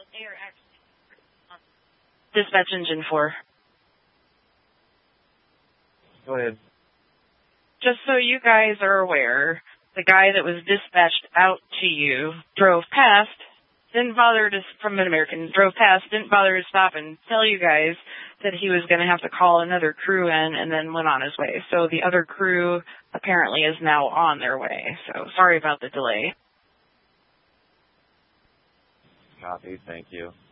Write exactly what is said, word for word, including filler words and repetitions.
they are actually on dispatch engine four. Go ahead. Just so you guys are aware, the guy that was dispatched out to you drove past, didn't bother to, from an American, drove past, didn't bother to stop and tell you guys that he was going to have to call another crew in and then went on his way. So the other crew apparently is now on their way. So sorry about the delay. Copy. Thank you.